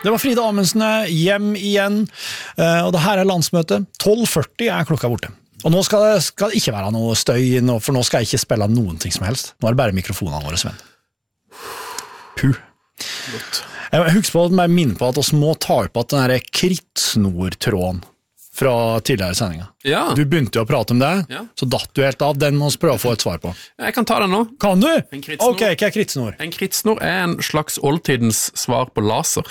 det var Frida Amundsen hjem igjen, og det her landsmøtet. 12:40 klokka borte. Og nå skal det ikke være noe støy, for nå skal jeg ikke spille noen ting som helst. Nå det bare mikrofonene våre, Sven. Puh. Godt. Jeg husker på at jeg minner på at vi må ta opp at den der krittsnortråden fra tidligere sendinger. Ja. Du begynte jo å prate om det, så datt du helt av. Den må vi prøve å få et svar på. Jeg kan ta den nå. Kan du? En krittsnor. Ok, hva krittsnor? En krittsnor en slags oldtidens svar på laser.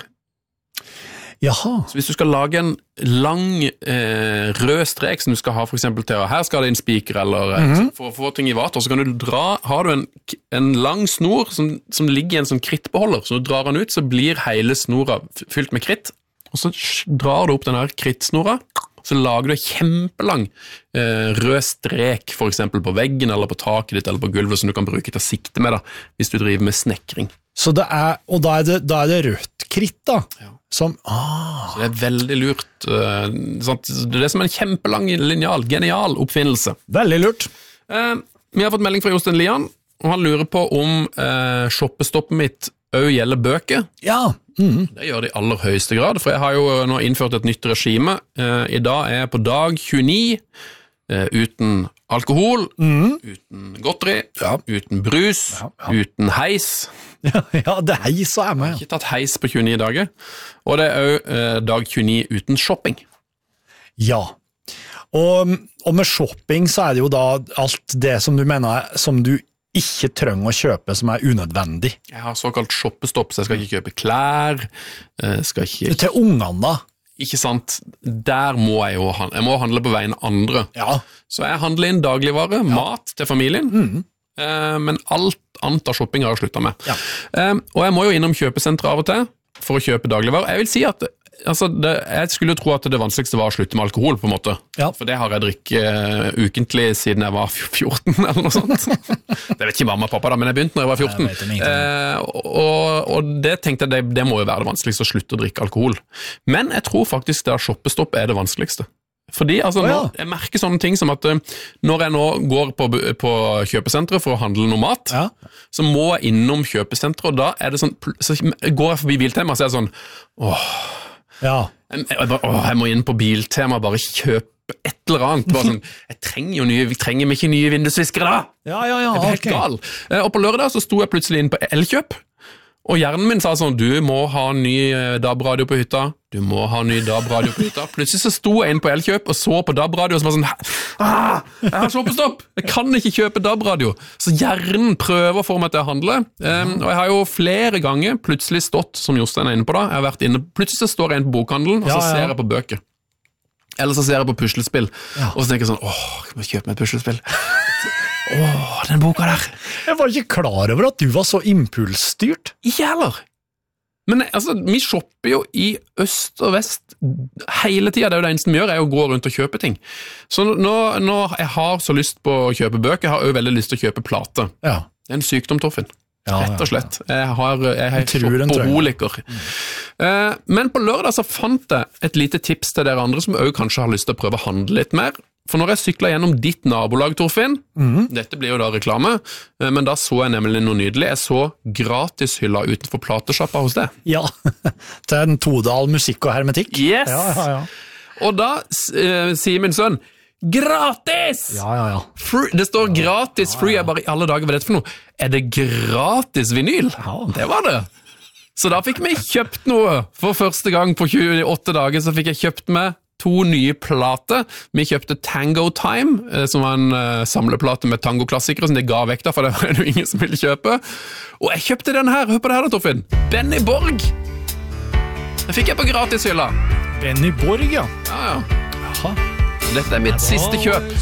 Jaha. Så hvis du skal lage en lang rød strek som du skal ha for eksempel til, her skal det en spiker eller for å få ting i vater, så kan du har du en lang snor som ligger i en sånn krittbeholder, så du drar den ut, så blir hele snora fylt med kritt, og så drar du opp den her krittsnora, så lager du en kjempelang rød strek for eksempel på veggen eller på taket ditt eller på gulvet som du kan bruke til å sikte med da, hvis du driver med snekring. Så det og da er det rødt kritt da? Ja. Så det er veldig lurt. Det er som en kjempelang lineal, genial oppfinnelse. Veldig lurt. Vi har fått melding fra Jostein Lian, og han lurer på om shoppestoppet mitt også gjelder bøker. Ja. Det gjør det i aller høyeste grad, for jeg har jo nå innført et nytt regime. I dag er jeg på dag 29, uten alkohol, uten godteri, uten brus, uten heis. Ja, det er heis og med. Jeg har ikke tatt heis på 29 dager, og det er også dag 29 uten shopping. Ja, og med shopping så er det jo da alt det som du mener som du ikke trenger å kjøpe som er unødvendig. Jeg har såkalt shoppestopp, så jeg skal ikke kjøpe klær, skal ikke... Til ungene da? Ikke sant, der må jeg jo handle. Jeg må handle på veien andre. Ja. Så jeg handler inn dagligvare, mat til familien, men alt annet av shopping har jeg sluttet med. Ja. Og jeg må jo innom kjøpesenteret av og til for å kjøpe dagligvarer. Jeg vil si at jeg skulle tro at det vanskeligste var å slutte med alkohol, på en måte. Ja. For det har jeg drikket ukentlig siden jeg var 14, eller noe sånt. Det vet ikke mamma og pappa da, men jeg begynte når jeg var 14. Og det tenkte jeg, det må jo være det vanskeligste å slutte å drikke alkohol. Men jeg tror faktisk at shoppestopp er det vanskeligste. Fordi jeg merker sånne ting som at når jeg nå går på kjøpesenteret for å handle noe mat, så må jeg innom kjøpesenteret, og da er det sånn, så går jeg forbi Biltema, så er det sånn, jeg må inn på Biltema, bare kjøpe et eller annet, bare sånn, vi trenger ikke nye vindusviskere da. Jeg blir helt gal. Og på lørdag så sto jeg plutselig inn på Elkjøp, og hjernen min sa sånn, du må ha ny DAB-radio på hytta, du må ha ny DAB-radio på hytta. Plutselig så sto jeg inn på Elkjøp og så på DAB-radio, og så var sånn, jeg har shoppestopp, jeg kan ikke kjøpe DAB-radio. Så hjernen prøver å få meg til å handle, og jeg har jo flere ganger plutselig stått, som Jostein er inne på da, jeg har vært inne, plutselig så står jeg inne på bokhandelen, og så ser jeg på bøker. Eller så ser jeg på puslespill, og så tenker jeg sånn, jeg må kjøpe meg et puslespill. Den boka der. Jeg var ikke klar over at du var så impulsstyrt. Ikke heller. Men vi shopper jo i øst og vest hele tiden. Det er jo det eneste vi gjør, er å gå rundt og kjøpe ting. Så når jeg har så lyst på å kjøpe bøker, jeg har jo veldig lyst til å kjøpe plate. Ja. Det er en sykdom, Torfinn. Rett og slett. Jeg er shoppoholiker. Men på lørdag så fant jeg et lite tips til dere andre som også kanskje har lyst til å prøve å handle litt mer. For når jeg syklet gjennom ditt nabolag, Torfinn, dette blir jo da reklame, men da så jeg nemlig noe nydelig. Jeg så gratishylla utenfor plateshoppa hos deg. Ja, det er en Todal musikk og hermetikk. Yes! Ja. Og da sier min sønn, gratis! Ja. Det står gratis, free, jeg bare i alle dager, hva er dette for noe? Er det gratis vinyl? Ja. Det var det. Så da fikk vi kjøpt noe. For første gang på 28 dager så fikk jeg kjøpt med 2 nye plater. Vi kjøpte Tango Time, som var en samleplate med tangoklassikere, som de ga vekk da, for det var jo ingen som ville kjøpe. Og jeg kjøpte den her, hør på det her da, Torfinn. Benny Borg. Det fikk jeg på gratishylla. Benny Borg, ja. Ja. Dette er mitt siste kjøp.